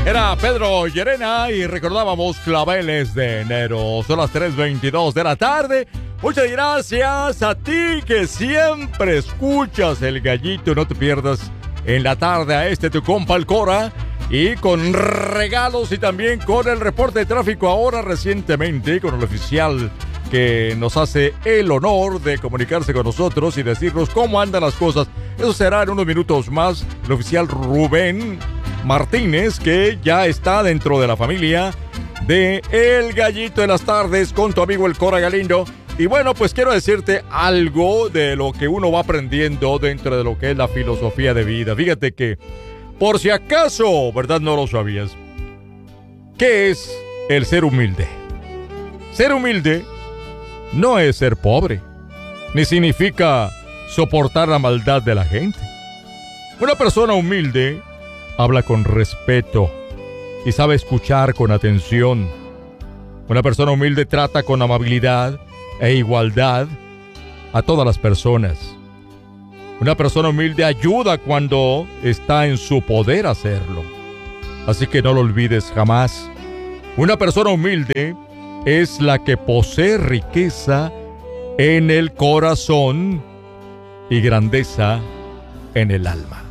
Era Pedro Llerena y recordábamos Claveles de Enero. Son las 3:22 de la tarde. Muchas gracias a ti que siempre escuchas El Gallito. No te pierdas en la tarde a tu compa el Cora. Y con regalos y también con el reporte de tráfico ahora recientemente con el oficial que nos hace el honor de comunicarse con nosotros y decirnos cómo andan las cosas. Eso será en unos minutos más. El oficial Rubén Martínez, que ya está dentro de la familia de El Gallito de las Tardes con tu amigo el Cora Galindo. Y bueno, pues quiero decirte algo de lo que uno va aprendiendo dentro de lo que es la filosofía de vida. Fíjate que, por si acaso, ¿verdad? No lo sabías. ¿Qué es el ser humilde? Ser humilde no es ser pobre, ni significa soportar la maldad de la gente. Una persona humilde habla con respeto y sabe escuchar con atención. Una persona humilde trata con amabilidad e igualdad a todas las personas. Una persona humilde ayuda cuando está en su poder hacerlo. Así que no lo olvides jamás. Una persona humilde es la que posee riqueza en el corazón y grandeza en el alma.